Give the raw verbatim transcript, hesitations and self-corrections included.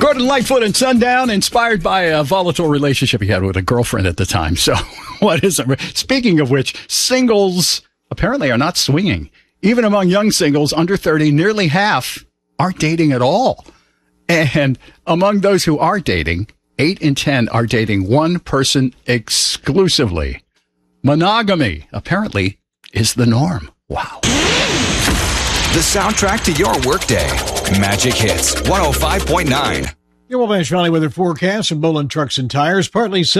Jordan Lightfoot and Sundown, inspired by a volatile relationship he had with a girlfriend at the time. So what is it? Speaking of which, singles apparently are not swinging. Even among young singles under thirty, nearly half aren't dating at all. And among those who are dating, eight in ten are dating one person exclusively. Monogamy, apparently, is the norm. Wow. The soundtrack to your workday. Magic Hits one oh five point nine. Your Wabash Valley weather forecast from Bolin Trucks and Tires. Partly